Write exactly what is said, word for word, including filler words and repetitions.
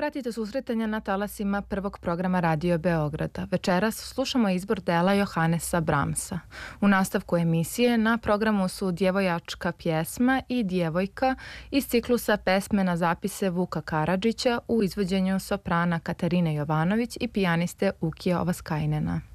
Pratite susretanja na talasima prvog programa Radio Beograda. Večeras slušamo izbor dela Johanesa Brahmsa. U nastavku emisije na programu su djevojačka pjesma i djevojka iz ciklusa pesme na zapise Vuka Karadžića u izvođenju soprana Katarine Jovanović i pijaniste Ukija Ovaskajnena.